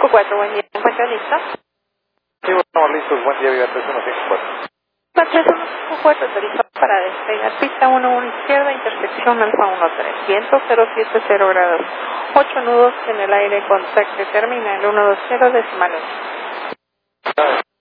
154, buen día. ¿Se encuentra listo? Sí, bueno, listos. Buen día, Viva 3154. 3154, autorizado para despegar. Pista 11 izquierda, intersección Alfa 13. Viento 070 grados. 8 nudos en el aire, contacto terminal 120 decimal 1.